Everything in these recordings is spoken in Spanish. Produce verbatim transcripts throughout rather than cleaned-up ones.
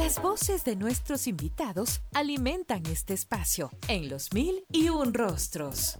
Las voces de nuestros invitados alimentan este espacio en Los Mil y Un Rostros.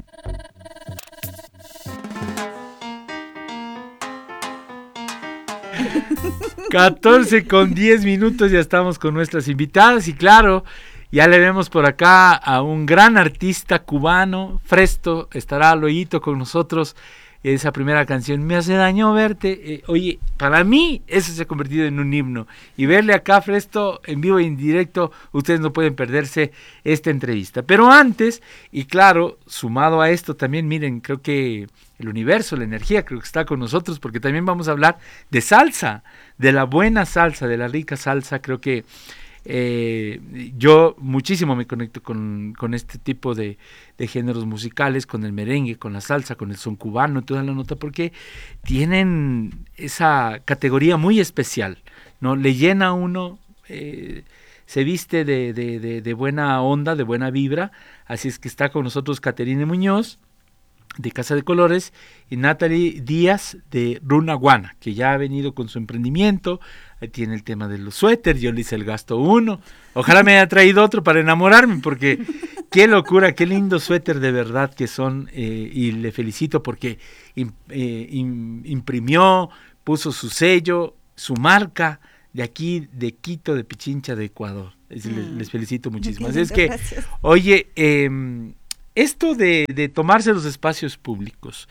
catorce con diez minutos, ya estamos con nuestras invitadas y claro, ya le vemos por acá a un gran artista cubano, Fresto, estará luego con nosotros. Esa primera canción, Me hace daño verte, eh, oye, para mí eso se ha convertido en un himno, y verle acá Fresto en vivo e en directo, ustedes no pueden perderse esta entrevista. Pero antes, y claro, sumado a esto también, miren, creo que el universo, la energía, creo que está con nosotros, porque también vamos a hablar de salsa, de la buena salsa, de la rica salsa. Creo que Eh, yo muchísimo me conecto con, con este tipo de, de géneros musicales, con el merengue, con la salsa, con el son cubano, toda la nota, porque tienen esa categoría muy especial, ¿no? Le llena a uno, eh, se viste de, de, de, de buena onda, de buena vibra. Así es que está con nosotros Caterine Muñoz, de Casa de Colores, y Natalie Díaz, de Runa Guana, que ya ha venido con su emprendimiento. Ahí tiene el tema de los suéteres, yo le hice el gasto uno, ojalá me haya traído otro para enamorarme, porque qué locura, qué lindo suéter de verdad que son, eh, y le felicito porque im, eh, im, imprimió, puso su sello, su marca, de aquí, de Quito, de Pichincha, de Ecuador. Es, mm. les, les felicito muchísimo. Así es que, gracias. Oye, eh, esto de, de tomarse los espacios públicos,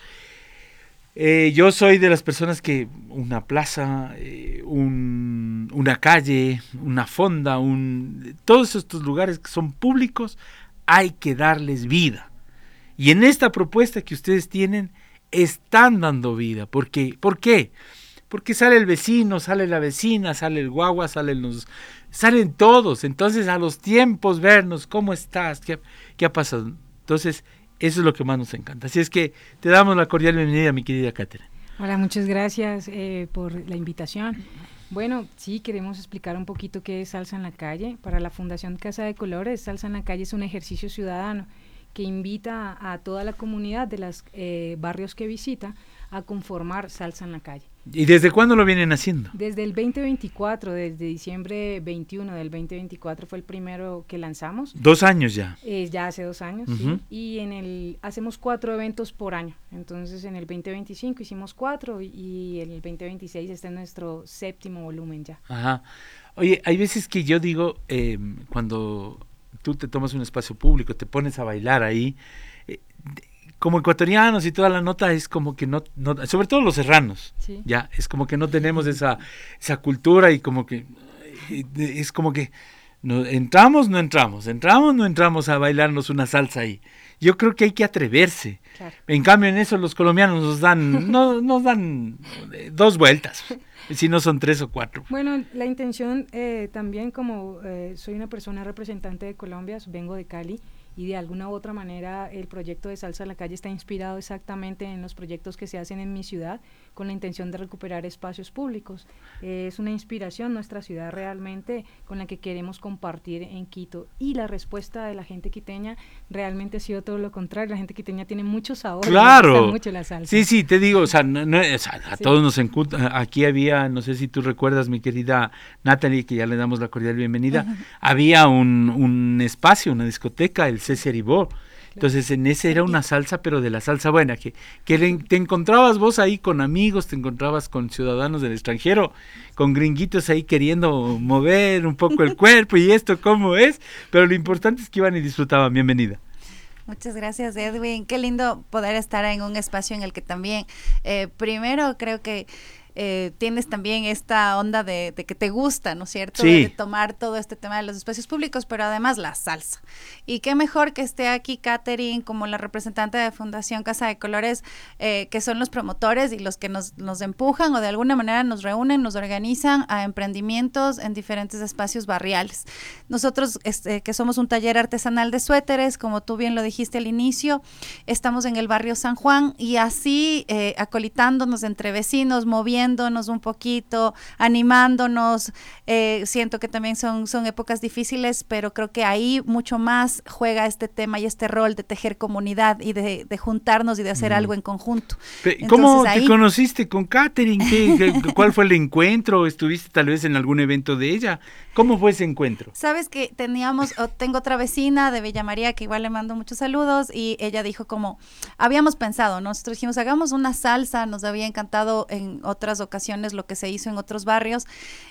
eh, yo soy de las personas que una plaza, eh, un, una calle, una fonda, un, todos estos lugares que son públicos, hay que darles vida. Y en esta propuesta que ustedes tienen, están dando vida. ¿Por qué? ¿Por qué? Porque sale el vecino, sale la vecina, sale el guagua, salen los, salen todos. Entonces, a los tiempos, vernos, ¿cómo estás? ¿Qué, qué ha pasado? Entonces, eso es lo que más nos encanta. Así es que te damos la cordial bienvenida, mi querida Caterine. Hola, muchas gracias eh, por la invitación. Bueno, sí, queremos explicar un poquito qué es Salsa en la Calle. Para la Fundación Casa de Colores, Salsa en la Calle es un ejercicio ciudadano que invita a, a toda la comunidad de los eh, barrios que visita a conformar Salsa en la Calle. ¿Y desde cuándo lo vienen haciendo? Desde el veinte veinticuatro, desde diciembre veintiuno del veinte veinticuatro fue el primero que lanzamos. Dos años ya. Eh, ya hace dos años, uh-huh. sí. Y en el hacemos cuatro eventos por año. Entonces en el veinte veinticinco hicimos cuatro y en el veinte veintiséis está en nuestro séptimo volumen ya. Ajá. Oye, hay veces que yo digo, eh, cuando tú te tomas un espacio público, te pones a bailar ahí, eh, como ecuatorianos y toda la nota, es como que no, no sobre todo los serranos, sí. ya, es como que no tenemos esa, esa cultura, y como que, es como que no, entramos, no entramos, entramos, no entramos a bailarnos una salsa ahí. Yo creo que hay que atreverse. Claro. En cambio, en eso los colombianos nos dan, no, nos dan dos vueltas, si no son tres o cuatro. Bueno, la intención eh, también, como eh, soy una persona representante de Colombia, vengo de Cali, y de alguna u otra manera el proyecto de Salsa en la Calle está inspirado exactamente en los proyectos que se hacen en mi ciudad, con la intención de recuperar espacios públicos. Eh, es una inspiración nuestra ciudad realmente, con la que queremos compartir en Quito, y la respuesta de la gente quiteña realmente ha sido todo lo contrario. La gente quiteña tiene mucho sabor, claro, le gusta mucho la salsa. Sí, sí, te digo, o sea, no, no, o sea a sí. todos nos encanta. Aquí había, no sé si tú recuerdas, mi querida Natalie, que ya le damos la cordial bienvenida, uh-huh. había un, un espacio, una discoteca, el César Ibor. Entonces en ese era una salsa, pero de la salsa buena, que, que le, te encontrabas vos ahí con amigos, te encontrabas con ciudadanos del extranjero, con gringuitos ahí queriendo mover un poco el cuerpo y esto cómo es, pero lo importante es que iban y disfrutaban. Bienvenida. Muchas gracias, Edwin. Qué lindo poder estar en un espacio en el que también, eh, primero creo que Eh, tienes también esta onda de, de que te gusta, ¿no es cierto? Sí. De, de tomar todo este tema de los espacios públicos, pero además la salsa. Y qué mejor que esté aquí Caterine como la representante de Fundación Casa de Colores, eh, que son los promotores y los que nos, nos empujan o de alguna manera nos reúnen, nos organizan a emprendimientos en diferentes espacios barriales. Nosotros, este, que somos un taller artesanal de suéteres, como tú bien lo dijiste al inicio, estamos en el barrio San Juan, y así eh, acolitándonos entre vecinos, moviendo moviéndonos un poquito, animándonos. Eh, siento que también son, son épocas difíciles, pero creo que ahí mucho más juega este tema y este rol de tejer comunidad y de, de juntarnos y de hacer mm. algo en conjunto. Pero, ¿cómo Entonces, te ahí... conociste con Katherine? ¿Qué, qué, ¿Cuál fue el encuentro? ¿Estuviste tal vez en algún evento de ella? ¿Cómo fue ese encuentro? Sabes que teníamos, o tengo otra vecina de Villa María que igual le mando muchos saludos y ella dijo como, habíamos pensado, ¿no? Nosotros dijimos, hagamos una salsa, nos había encantado en otras ocasiones lo que se hizo en otros barrios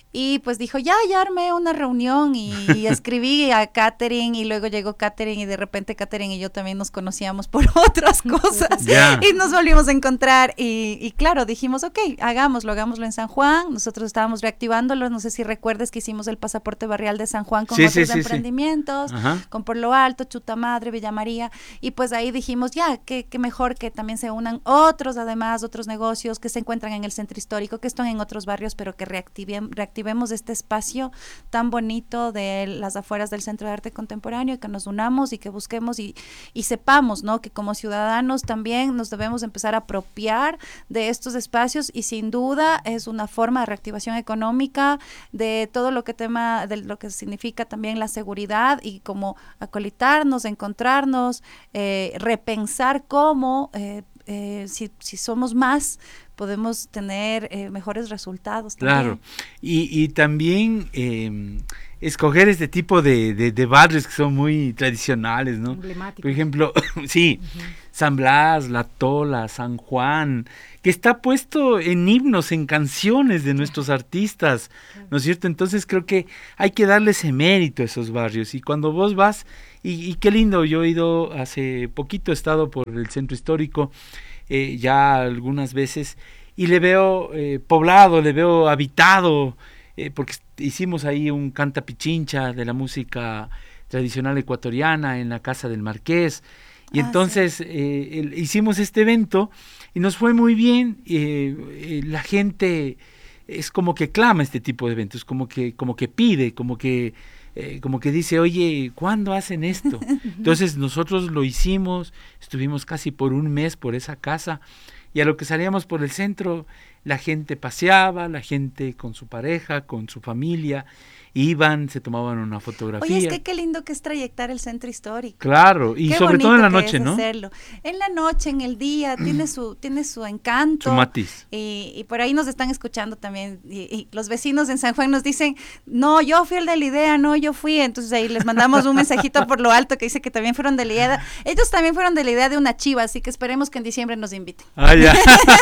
y pues dijo, ya, ya armé una reunión y, y escribí a Katherine y luego llegó Katherine y de repente Katherine y yo también nos conocíamos por otras cosas yeah. y nos volvimos a encontrar y, y claro, dijimos, ok, hagámoslo, hagámoslo en San Juan, nosotros estábamos reactivándolo, no sé si recuerdes que hicimos el pasaporte barrial de San Juan con sí, otros sí, sí, emprendimientos, sí. con Por lo Alto, Chuta Madre, Villa María y pues ahí dijimos, ya, qué que mejor que también se unan otros, además, otros negocios que se encuentran en el centro histórico, que están en otros barrios, pero que reactivem, reactivemos este espacio tan bonito de las afueras del Centro de Arte Contemporáneo y que nos unamos y que busquemos y, y sepamos, ¿no? Que como ciudadanos también nos debemos empezar a apropiar de estos espacios y sin duda es una forma de reactivación económica de todo lo que tema, de lo que significa también la seguridad y como acolitarnos, encontrarnos, eh, repensar cómo eh, eh, si, si somos más podemos tener eh, mejores resultados también. Claro, y, y también eh, escoger este tipo de, de, de barrios que son muy tradicionales, ¿no? Emblemáticos. Por ejemplo, sí, uh-huh. San Blas, La Tola, San Juan, que está puesto en himnos, en canciones de nuestros artistas, ¿no es cierto? Entonces creo que hay que darle ese mérito a esos barrios, y cuando vos vas, y, y qué lindo, yo he ido hace poquito, he estado por el centro histórico, eh, ya algunas veces, y le veo eh, poblado, le veo habitado, eh, porque hicimos ahí un canta pichincha de la música tradicional ecuatoriana en la casa del Marqués, y ah, entonces sí. eh, el, hicimos este evento, y nos fue muy bien, eh, eh, la gente es como que clama este tipo de eventos, como que, como que pide, como que Eh, como que dice, oye, ¿cuándo hacen esto? Entonces nosotros lo hicimos, estuvimos casi por un mes por esa casa, y a lo que salíamos por el centro, la gente paseaba, la gente con su pareja, con su familia, iban, se tomaban una fotografía. Oye, es que qué lindo que es trayectar el centro histórico. Claro, y qué sobre todo en la noche, ¿no? Hacerlo. En la noche, en el día, tiene su tiene su encanto. Su matiz. Y, y por ahí nos están escuchando también, y, y los vecinos en San Juan nos dicen, no, yo fui el de la idea, no, yo fui. Entonces ahí les mandamos un mensajito por lo alto que dice que también fueron de la idea. Ellos también fueron de la idea de una chiva, así que esperemos que en diciembre nos inviten. Ah, ya.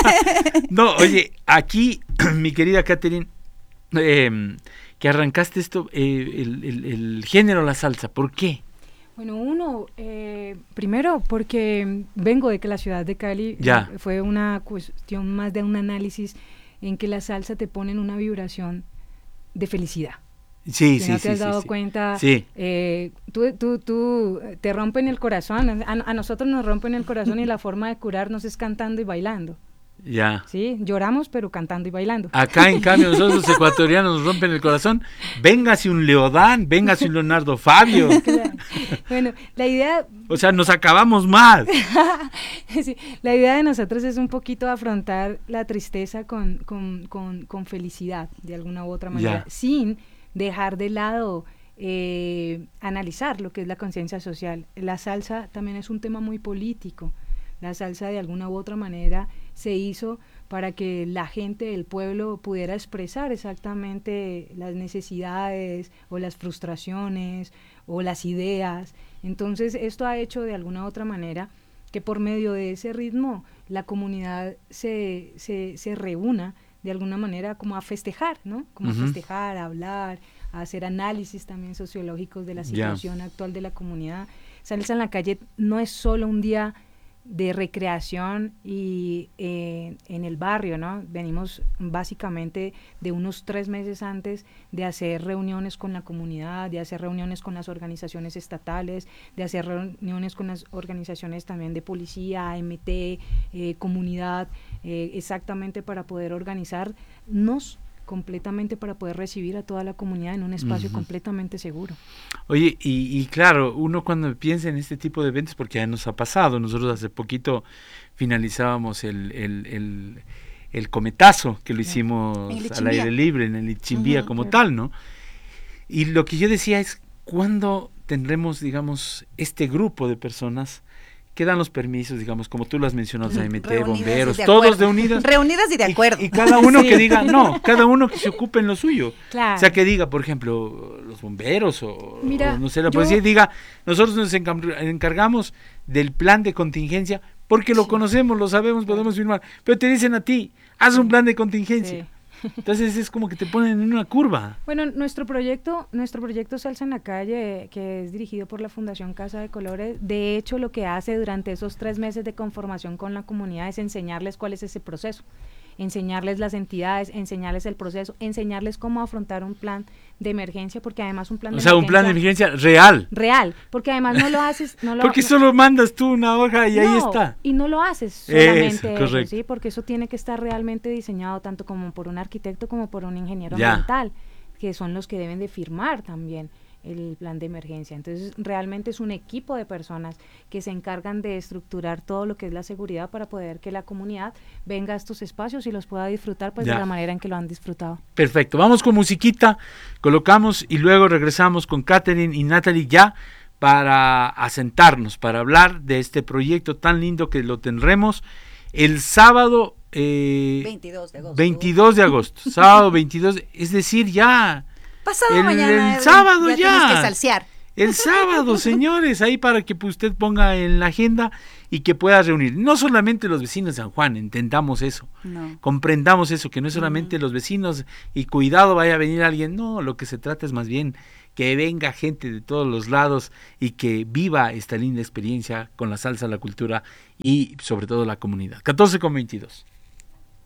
No, oye, aquí, mi querida Katherine, eh, que arrancaste esto, eh, el, el, el género la salsa, ¿por qué? Bueno, uno, eh, primero porque vengo de que la ciudad de Cali ya. eh, fue una cuestión más de un análisis en que la salsa te pone en una vibración de felicidad. Sí, si sí, no te sí, has dado sí, cuenta, sí. Eh, tú, tú, tú te rompen el corazón, a, a nosotros nos rompen el corazón y la forma de curarnos es cantando y bailando. Ya. Sí, lloramos pero cantando y bailando. Acá en cambio nosotros los ecuatorianos nos rompen el corazón, véngase un Leodán, véngase un Leonardo Fabio. Claro. Bueno, la idea... O sea, nos acabamos más. Sí, la idea de nosotros es un poquito afrontar la tristeza con, con, con, con felicidad, de alguna u otra manera, ya. sin dejar de lado eh, analizar lo que es la conciencia social. La salsa también es un tema muy político. La salsa de alguna u otra manera se hizo para que la gente del pueblo pudiera expresar exactamente las necesidades o las frustraciones o las ideas. Entonces esto ha hecho de alguna u otra manera que por medio de ese ritmo la comunidad se, se, se reúna de alguna manera como a festejar, ¿no? Como uh-huh. a festejar, a hablar, a hacer análisis también sociológicos de la situación yeah. actual de la comunidad. Salsa en la Calle no es solo un día de recreación y eh, en el barrio, ¿no? Venimos básicamente de unos tres meses antes de hacer reuniones con la comunidad, de hacer reuniones con las organizaciones estatales, de hacer reuniones con las organizaciones también de policía, A M T, eh, comunidad, eh, exactamente para poder organizarnos completamente para poder recibir a toda la comunidad en un espacio uh-huh. completamente seguro. Oye, y, y claro, uno cuando piensa en este tipo de eventos, porque ya nos ha pasado, nosotros hace poquito finalizábamos el, el, el, el cometazo, que lo Sí. hicimos En el al aire libre, en el Ichimbía Ujú, como claro. tal, ¿no? Y lo que yo decía es, ¿cuándo tendremos, digamos, este grupo de personas que dan los permisos, digamos, como tú lo has mencionado, Ujú. A M T, Reunidas y bomberos, de todos acuerdo. de unidas? Reunidas y de Y- acuerdo. Y, cada uno Sí. que diga, no, cada uno que se ocupe en lo suyo. Claro. O sea, que diga, por ejemplo, los bomberos o, Mira, o no sé, la yo- policía diga, nosotros nos encam- encargamos del plan de contingencia porque lo Sí. conocemos, lo sabemos, podemos firmar. Pero te dicen a ti, haz un plan de contingencia. Sí. Entonces es como que te ponen en una curva. Bueno, nuestro proyecto, nuestro proyecto Salsa en la Calle, que es dirigido por la Fundación Casa de Colores, de hecho lo que hace durante esos tres meses de conformación con la comunidad es enseñarles cuál es ese proceso, enseñarles las entidades, enseñarles el proceso, enseñarles cómo afrontar un plan de emergencia, porque además un plan de O sea, un plan de emergencia real. real, porque además no lo haces, no lo Porque no- solo mandas tú una hoja y ahí no, está. Y no lo haces Eso, solamente eso, correcto. ¿sí? Porque eso tiene que estar realmente diseñado tanto como por un arquitecto como por un ingeniero Ya. ambiental, que son los que deben de firmar también el plan de emergencia. Entonces, realmente es un equipo de personas que se encargan de estructurar todo lo que es la seguridad para poder que la comunidad venga a estos espacios y los pueda disfrutar pues Ya. de la manera en que lo han disfrutado. Perfecto, vamos con musiquita, colocamos y luego regresamos con Catherine y Natalie ya para asentarnos, para hablar de este proyecto tan lindo que lo tendremos el sábado eh, veintidós de agosto. veintidós de agosto, sábado veintidós, es decir, ya Pasado el- mañana. el Edwin, sábado ya. Tienes que salsear. el sábado, señores, ahí para que usted ponga en la agenda y que pueda reunir, no solamente los vecinos de San Juan, entendamos eso, No. comprendamos eso, que no es solamente los vecinos y cuidado vaya a venir alguien, no, lo que se trata es más bien que venga gente de todos los lados y que viva esta linda experiencia con la salsa, la cultura y sobre todo la comunidad. catorce con veintidós.